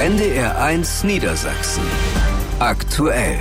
NDR1 Niedersachsen. Aktuell.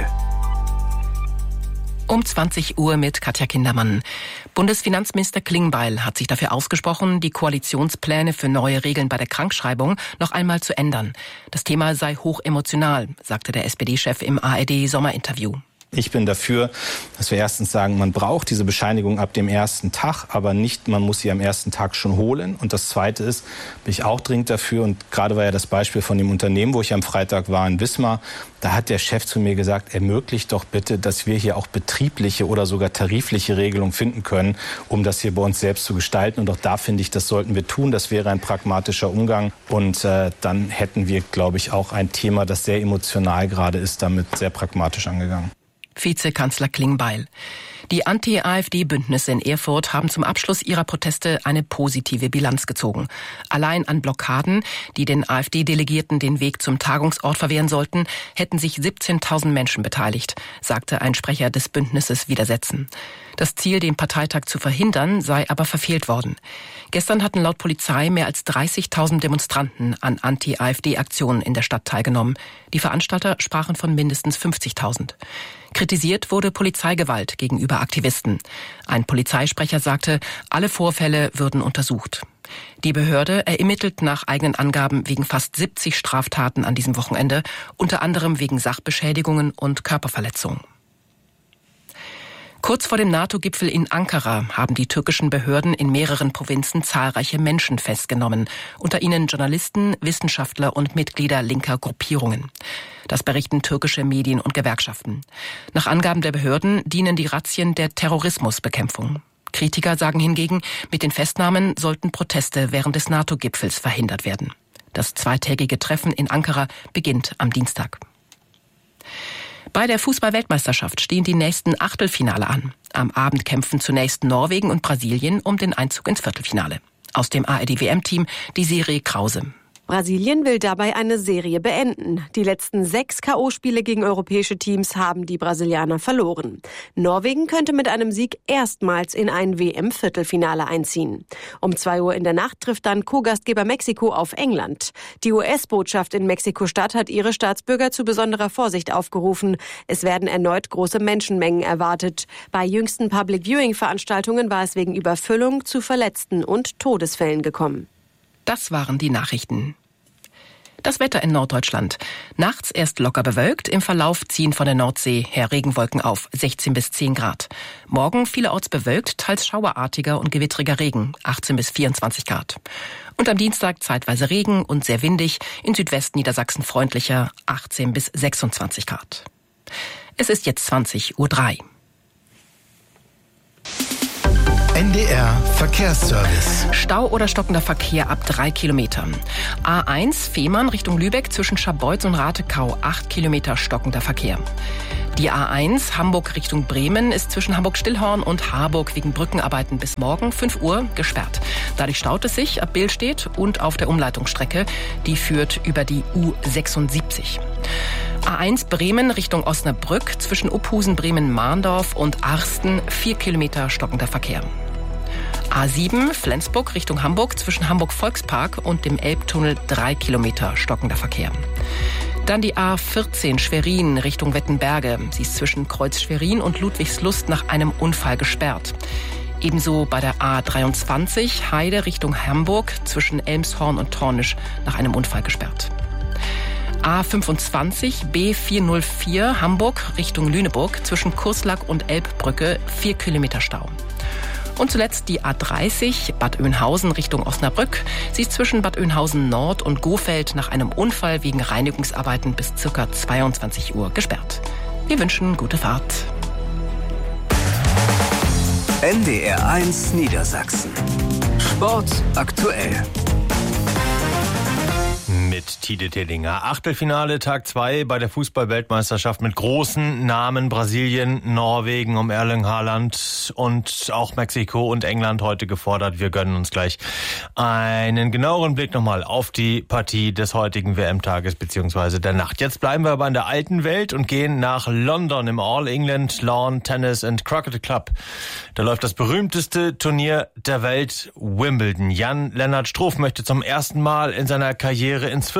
Um 20 Uhr mit Katja Kindermann. Bundesfinanzminister Klingbeil hat sich dafür ausgesprochen, die Koalitionspläne für neue Regeln bei der Krankschreibung noch einmal zu ändern. Das Thema sei hochemotional, sagte der SPD-Chef im ARD-Sommerinterview. Ich bin dafür, dass wir erstens sagen, man braucht diese Bescheinigung ab dem ersten Tag, aber nicht, man muss sie am ersten Tag schon holen. Und das Zweite ist, bin ich auch dringend dafür, und gerade war ja das Beispiel von dem Unternehmen, wo ich am Freitag war in Wismar, da hat der Chef zu mir gesagt, ermöglicht doch bitte, dass wir hier auch betriebliche oder sogar tarifliche Regelungen finden können, um das hier bei uns selbst zu gestalten. Und auch da finde ich, das sollten wir tun. Das wäre ein pragmatischer Umgang. Und dann hätten wir, glaube ich, auch ein Thema, das sehr emotional gerade ist, damit sehr pragmatisch angegangen. Vizekanzler Klingbeil. Die Anti-AfD-Bündnisse in Erfurt haben zum Abschluss ihrer Proteste eine positive Bilanz gezogen. Allein an Blockaden, die den AfD-Delegierten den Weg zum Tagungsort verwehren sollten, hätten sich 17.000 Menschen beteiligt, sagte ein Sprecher des Bündnisses Widersetzen. Das Ziel, den Parteitag zu verhindern, sei aber verfehlt worden. Gestern hatten laut Polizei mehr als 30.000 Demonstranten an Anti-AfD-Aktionen in der Stadt teilgenommen. Die Veranstalter sprachen von mindestens 50.000. Kritisiert wurde Polizeigewalt gegenüber Aktivisten. Ein Polizeisprecher sagte, alle Vorfälle würden untersucht. Die Behörde ermittelt nach eigenen Angaben wegen fast 70 Straftaten an diesem Wochenende, unter anderem wegen Sachbeschädigungen und Körperverletzung. Kurz vor dem NATO-Gipfel in Ankara haben die türkischen Behörden in mehreren Provinzen zahlreiche Menschen festgenommen, unter ihnen Journalisten, Wissenschaftler und Mitglieder linker Gruppierungen. Das berichten türkische Medien und Gewerkschaften. Nach Angaben der Behörden dienen die Razzien der Terrorismusbekämpfung. Kritiker sagen hingegen, mit den Festnahmen sollten Proteste während des NATO-Gipfels verhindert werden. Das zweitägige Treffen in Ankara beginnt am Dienstag. Bei der Fußball-Weltmeisterschaft stehen die nächsten Achtelfinale an. Am Abend kämpfen zunächst Norwegen und Brasilien um den Einzug ins Viertelfinale. Aus dem ARD-WM-Team die Serie Krause. Brasilien will dabei eine Serie beenden. Die letzten 6 K.O.-Spiele gegen europäische Teams haben die Brasilianer verloren. Norwegen könnte mit einem Sieg erstmals in ein WM-Viertelfinale einziehen. Um 2 Uhr in der Nacht trifft dann Co-Gastgeber Mexiko auf England. Die US-Botschaft in Mexiko-Stadt hat ihre Staatsbürger zu besonderer Vorsicht aufgerufen. Es werden erneut große Menschenmengen erwartet. Bei jüngsten Public-Viewing-Veranstaltungen war es wegen Überfüllung zu Verletzten und Todesfällen gekommen. Das waren die Nachrichten. Das Wetter in Norddeutschland. Nachts erst locker bewölkt, im Verlauf ziehen von der Nordsee her Regenwolken auf, 16 bis 10 Grad. Morgen vielerorts bewölkt, teils schauerartiger und gewittriger Regen, 18 bis 24 Grad. Und am Dienstag zeitweise Regen und sehr windig, in Südwestniedersachsen freundlicher, 18 bis 26 Grad. Es ist jetzt 20:03 Uhr. NDR Verkehrsservice. Stau oder stockender Verkehr ab 3 Kilometern. A1 Fehmarn Richtung Lübeck zwischen Scharbeutz und Ratekau 8 Kilometer stockender Verkehr. Die A1 Hamburg Richtung Bremen ist zwischen Hamburg-Stillhorn und Harburg wegen Brückenarbeiten bis morgen 5 Uhr gesperrt. Dadurch staut es sich ab Billstedt und auf der Umleitungsstrecke. Die führt über die U76. A1 Bremen Richtung Osnabrück zwischen Uphusen, Bremen-Mahndorf und Arsten 4 Kilometer stockender Verkehr. A7 Flensburg Richtung Hamburg zwischen Hamburg-Volkspark und dem Elbtunnel 3 Kilometer stockender Verkehr. Dann die A14 Schwerin Richtung Wettenberge. Sie ist zwischen Kreuz Schwerin und Ludwigslust nach einem Unfall gesperrt. Ebenso bei der A23 Heide Richtung Hamburg zwischen Elmshorn und Tornisch nach einem Unfall gesperrt. A25 B404 Hamburg Richtung Lüneburg zwischen Kurslack und Elbbrücke 4 Kilometer Stau. Und zuletzt die A30 Bad Oeynhausen Richtung Osnabrück. Sie ist zwischen Bad Oeynhausen Nord und Gohfeld nach einem Unfall wegen Reinigungsarbeiten bis ca. 22 Uhr gesperrt. Wir wünschen gute Fahrt. NDR1 Niedersachsen. Sport aktuell. Mit Tide Tellinger. Achtelfinale, Tag 2 bei der Fußball-Weltmeisterschaft mit großen Namen. Brasilien, Norwegen um Erling Haaland und auch Mexiko und England heute gefordert. Wir gönnen uns gleich einen genaueren Blick nochmal auf die Partie des heutigen WM-Tages bzw. der Nacht. Jetzt bleiben wir aber in der alten Welt und gehen nach London im All England Lawn Tennis and Cricket Club. Da läuft das berühmteste Turnier der Welt, Wimbledon. Jan-Lennart Struff möchte zum ersten Mal in seiner Karriere ins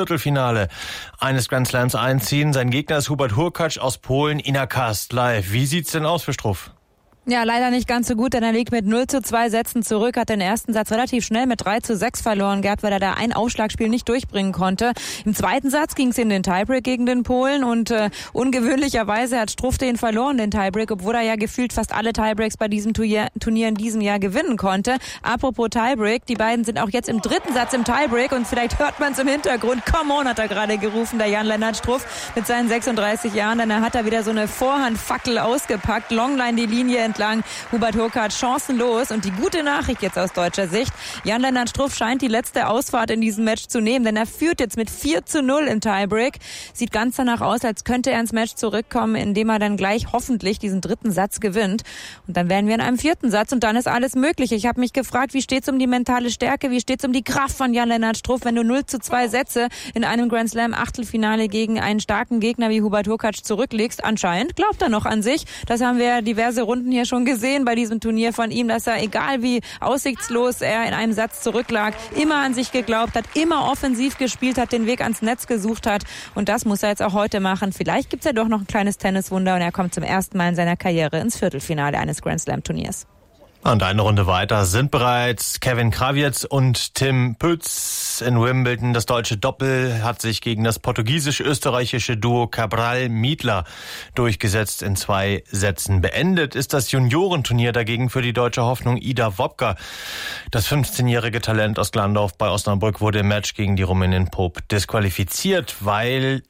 Viertelfinale eines Grand Slams einziehen. Sein Gegner ist Hubert Hurkacz aus Polen, Ina Kast live. Wie sieht's denn aus für Struff? Ja, leider nicht ganz so gut, denn er liegt mit 0:2 Sätzen zurück, hat den ersten Satz relativ schnell mit 3:6 verloren gehabt, weil er da ein Aufschlagspiel nicht durchbringen konnte. Im zweiten Satz ging es in den Tiebreak gegen den Polen und ungewöhnlicherweise hat Struff den verloren, den Tiebreak, obwohl er ja gefühlt fast alle Tiebreaks bei diesem Turnier in diesem Jahr gewinnen konnte. Apropos Tiebreak, die beiden sind auch jetzt im dritten Satz im Tiebreak und vielleicht hört man es im Hintergrund. Come on, hat er gerade gerufen, der Jan-Lennart Struff mit seinen 36 Jahren, denn er hat da wieder so eine Vorhandfackel ausgepackt, Longline die Linie entlang. Hubert Hurkacz chancenlos und die gute Nachricht jetzt aus deutscher Sicht, Jan-Lennart Struff scheint die letzte Ausfahrt in diesem Match zu nehmen, denn er führt jetzt mit 4:0 im Tiebreak. Sieht ganz danach aus, als könnte er ins Match zurückkommen, indem er dann gleich hoffentlich diesen dritten Satz gewinnt. Und dann wären wir in einem vierten Satz und dann ist alles möglich. Ich habe mich gefragt, wie steht's um die mentale Stärke, wie steht's um die Kraft von Jan-Lennart Struff, wenn du 0:2 Sätze in einem Grand Slam Achtelfinale gegen einen starken Gegner wie Hubert Hurkacz zurücklegst. Anscheinend glaubt er noch an sich. Das haben wir diverse Runden hier schon gesehen bei diesem Turnier von ihm, dass er, egal wie aussichtslos er in einem Satz zurücklag, immer an sich geglaubt hat, immer offensiv gespielt hat, den Weg ans Netz gesucht hat und das muss er jetzt auch heute machen. Vielleicht gibt's ja doch noch ein kleines Tenniswunder und er kommt zum ersten Mal in seiner Karriere ins Viertelfinale eines Grand Slam Turniers. Und eine Runde weiter sind bereits Kevin Krawietz und Tim Pütz in Wimbledon. Das deutsche Doppel hat sich gegen das portugiesisch-österreichische Duo Cabral-Miedler durchgesetzt in 2 Sätzen. Beendet ist das Juniorenturnier dagegen für die deutsche Hoffnung Ida Wopka. Das 15-jährige Talent aus Glandorf bei Osnabrück wurde im Match gegen die Rumänin Pop disqualifiziert, weil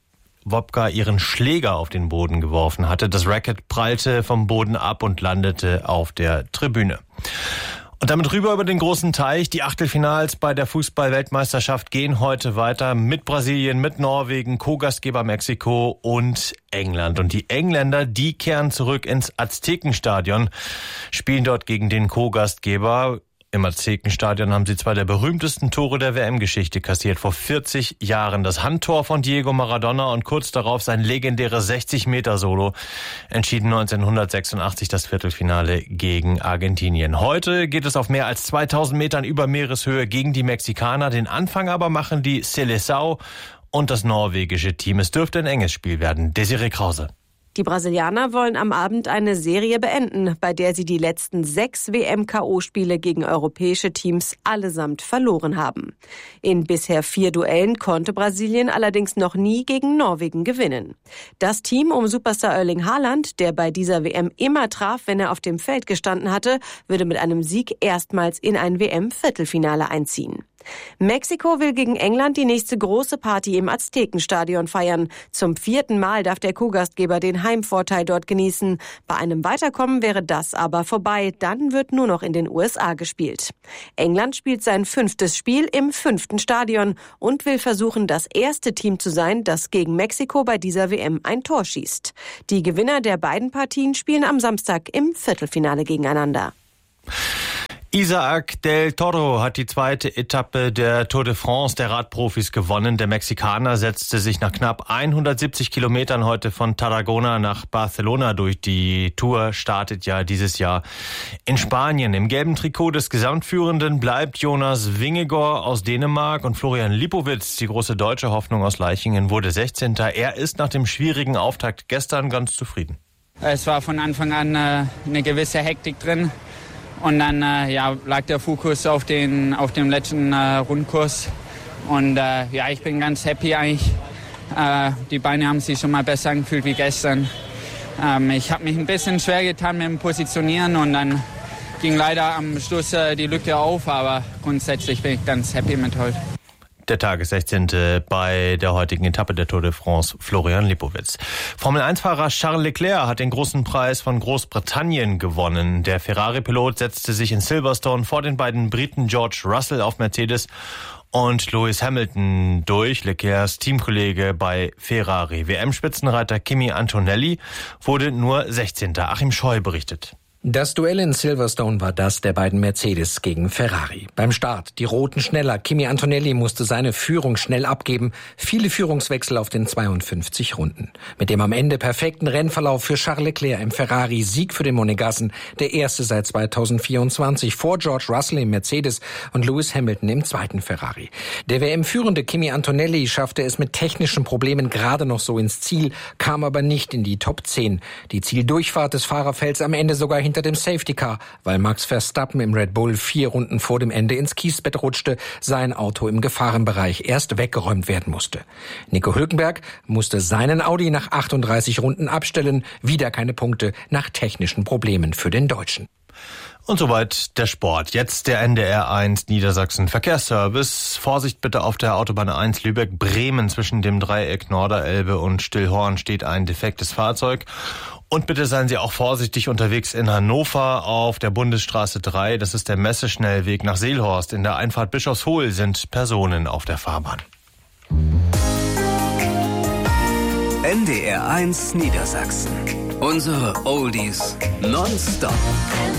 Wopka ihren Schläger auf den Boden geworfen hatte. Das Racket prallte vom Boden ab und landete auf der Tribüne. Und damit rüber über den großen Teich. Die Achtelfinals bei der Fußball-Weltmeisterschaft gehen heute weiter mit Brasilien, mit Norwegen, Co-Gastgeber Mexiko und England. Und die Engländer, die kehren zurück ins Aztekenstadion, spielen dort gegen den Co-Gastgeber. Im Aztekenstadion haben sie 2 der berühmtesten Tore der WM-Geschichte kassiert. Vor 40 Jahren das Handtor von Diego Maradona und kurz darauf sein legendäres 60-Meter-Solo entschieden 1986 das Viertelfinale gegen Argentinien. Heute geht es auf mehr als 2000 Metern über Meereshöhe gegen die Mexikaner. Den Anfang aber machen die Seleção und das norwegische Team. Es dürfte ein enges Spiel werden. Desiree Krause. Die Brasilianer wollen am Abend eine Serie beenden, bei der sie die letzten 6 WM-KO-Spiele gegen europäische Teams allesamt verloren haben. In bisher 4 Duellen konnte Brasilien allerdings noch nie gegen Norwegen gewinnen. Das Team um Superstar Erling Haaland, der bei dieser WM immer traf, wenn er auf dem Feld gestanden hatte, würde mit einem Sieg erstmals in ein WM-Viertelfinale einziehen. Mexiko will gegen England die nächste große Party im Aztekenstadion feiern. Zum 4. Mal darf der Co-Gastgeber den Heimvorteil dort genießen. Bei einem Weiterkommen wäre das aber vorbei. Dann wird nur noch in den USA gespielt. England spielt sein 5. Spiel im 5. Stadion und will versuchen, das erste Team zu sein, das gegen Mexiko bei dieser WM ein Tor schießt. Die Gewinner der beiden Partien spielen am Samstag im Viertelfinale gegeneinander. Isaac del Toro hat die 2. Etappe der Tour de France der Radprofis gewonnen. Der Mexikaner setzte sich nach knapp 170 Kilometern heute von Tarragona nach Barcelona durch. Die Tour startet ja dieses Jahr in Spanien. Im gelben Trikot des Gesamtführenden bleibt Jonas Vingegaard aus Dänemark und Florian Lipowitz, die große deutsche Hoffnung aus Leichingen, wurde 16. Er ist nach dem schwierigen Auftakt gestern ganz zufrieden. Es war von Anfang an eine gewisse Hektik drin. Und dann lag der Fokus auf dem letzten Rundkurs. Und ich bin ganz happy eigentlich. Die Beine haben sich schon mal besser angefühlt wie gestern. Ich habe mich ein bisschen schwer getan mit dem Positionieren und dann ging leider am Schluss die Lücke auf. Aber grundsätzlich bin ich ganz happy mit heute. Der Tag ist 16. bei der heutigen Etappe der Tour de France, Florian Lipowitz. Formel-1-Fahrer Charles Leclerc hat den großen Preis von Großbritannien gewonnen. Der Ferrari-Pilot setzte sich in Silverstone vor den beiden Briten George Russell auf Mercedes und Lewis Hamilton durch. Leclercs Teamkollege bei Ferrari. WM-Spitzenreiter Kimi Antonelli wurde nur 16. Achim Scheu berichtet. Das Duell in Silverstone war das der beiden Mercedes gegen Ferrari. Beim Start die Roten schneller. Kimi Antonelli musste seine Führung schnell abgeben. Viele Führungswechsel auf den 52 Runden. Mit dem am Ende perfekten Rennverlauf für Charles Leclerc im Ferrari, Sieg für den Monegassen, der erste seit 2024 vor George Russell im Mercedes und Lewis Hamilton im zweiten Ferrari. Der WM-führende Kimi Antonelli schaffte es mit technischen Problemen gerade noch so ins Ziel, kam aber nicht in die Top 10. Die Zieldurchfahrt des Fahrerfelds am Ende sogar hinter dem Safety Car, weil Max Verstappen im Red Bull 4 Runden vor dem Ende ins Kiesbett rutschte, sein Auto im Gefahrenbereich erst weggeräumt werden musste. Nico Hülkenberg musste seinen Audi nach 38 Runden abstellen, wieder keine Punkte nach technischen Problemen für den Deutschen. Und soweit der Sport. Jetzt der NDR 1 Niedersachsen Verkehrsservice. Vorsicht bitte auf der Autobahn 1 Lübeck-Bremen zwischen dem Dreieck Norderelbe und Stillhorn steht ein defektes Fahrzeug. Und bitte seien Sie auch vorsichtig unterwegs in Hannover auf der Bundesstraße 3. Das ist der Messeschnellweg nach Seelhorst. In der Einfahrt Bischofshohl sind Personen auf der Fahrbahn. NDR 1 Niedersachsen. Unsere Oldies nonstop.